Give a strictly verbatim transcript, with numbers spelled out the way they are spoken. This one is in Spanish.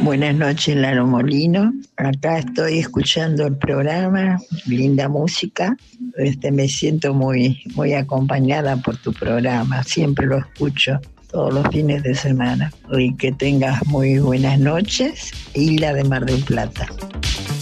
Buenas noches, Lalo Molino. Acá estoy escuchando el programa, linda música. Este, me siento muy, muy acompañada por tu programa. Siempre lo escucho todos los fines de semana. Y que tengas muy buenas noches. Isla de Mar del Plata.